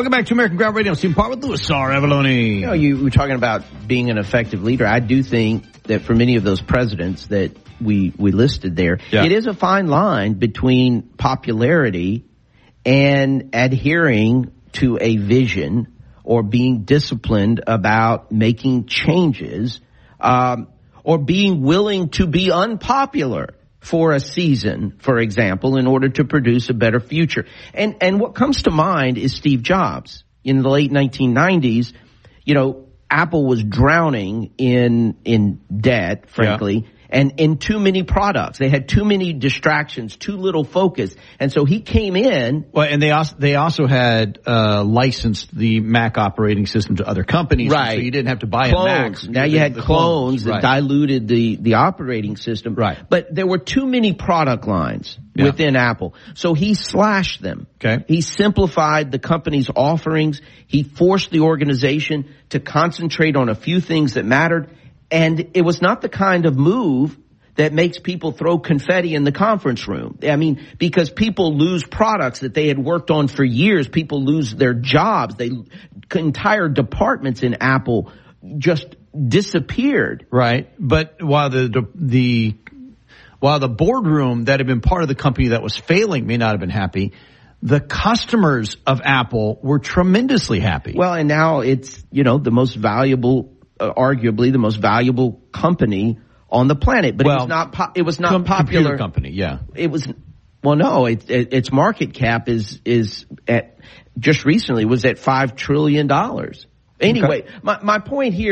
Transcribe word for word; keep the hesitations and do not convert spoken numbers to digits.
Welcome back to American Ground Radio. Steve Parr with Louis R. Avalone. You know, you were talking about being an effective leader. I do think that for many of those presidents that we, we listed there, yeah. it is a fine line between popularity and adhering to a vision or being disciplined about making changes, um, or being willing to be unpopular for a season, for example, in order to produce a better future. And and what comes to mind is Steve Jobs. In the late nineteen nineties, you know, Apple was drowning in in debt, frankly, yeah. and in too many products. They had too many distractions, too little focus. And so he came in. Well, and they also they also had uh licensed the Mac operating system to other companies. Right. So you didn't have to buy clones. a Mac. Now you had clones, clones that right. diluted the, the operating system. Right. But there were too many product lines yeah. within Apple. So he slashed them. Okay. He simplified the company's offerings. He forced the organization to concentrate on a few things that mattered. And it was not the kind of move that makes people throw confetti in the conference room. I mean, because people lose products that they had worked on for years. People lose their jobs. They, entire departments in Apple just disappeared. Right. But while the, the, the, while the boardroom that had been part of the company that was failing may not have been happy, the customers of Apple were tremendously happy. Well, and now it's, you know, the most valuable, uh, arguably the most valuable company on the planet. But well, it was not, po- it was not com- popular. Computer company, yeah. It was, well, no, it, it, its market cap is, is at, just recently was at five trillion dollars. Anyway, okay. my, my point here